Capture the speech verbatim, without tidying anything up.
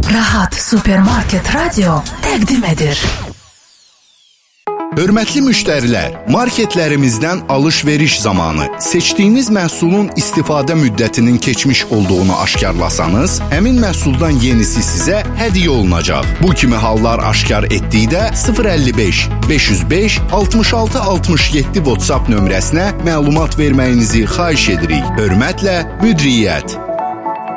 Rahat Supermarket Radio təqdim edir. Hörmətli müştərilər, marketlərimizdən alış-veriş zamanı seçdiyiniz məhsulun istifadə müddətinin keçmiş olduğunu aşkarlasanız, həmin məhsuldan yenisi sizə hədiyyə olunacaq. Bu kimi hallar aşkar etdikdə sıfır əlli beş beş yüz beş altmış altı altmış yeddi WhatsApp nömrəsinə məlumat verməyinizi xahiş edirik. Hörmətlə, müdiriyyət.